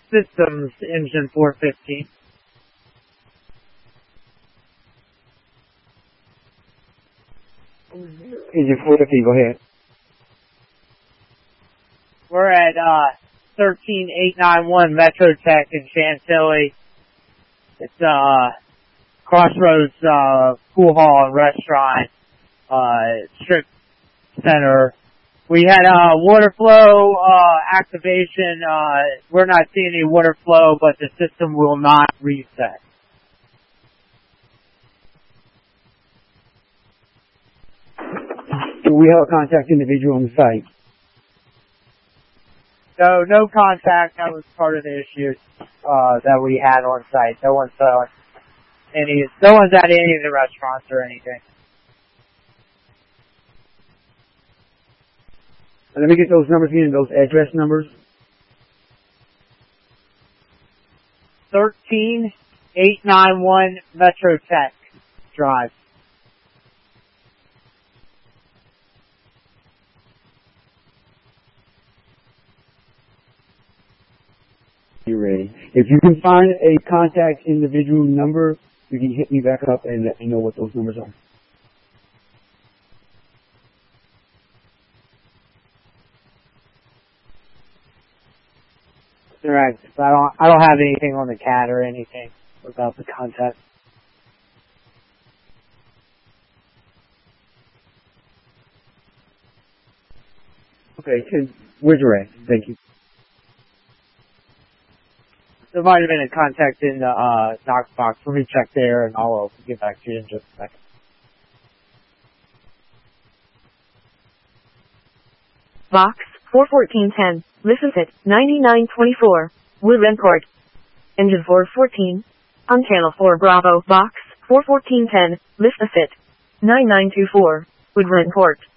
Systems, engine 415. Engine 415, go ahead. We're at 13891 Metro Tech in Chantilly. It's Crossroads Pool Hall and Restaurant Strip Center. We had water flow activation. We're not seeing any water flow, but the system will not reset. Do we have a contact individual on the site? No contact. That was part of the issues that we had on site. No one's at any of the restaurants or anything. Let me get those numbers again, those address numbers. 13891 Metro Tech Drive. You're ready. If you can find a contact individual number, you can hit me back up and let me know what those numbers are. Correct. I don't have anything on the CAD or anything about the contact. Okay, where's your at? Thank you. There might have been a contact in the Knox box. Let me check there, and I'll get back to you in just a second. Box 41410. Listen fit 9924. Woodland Port. Engine 414. On channel 4 Bravo. Box 41410. Listen fit 9924. Woodland Port.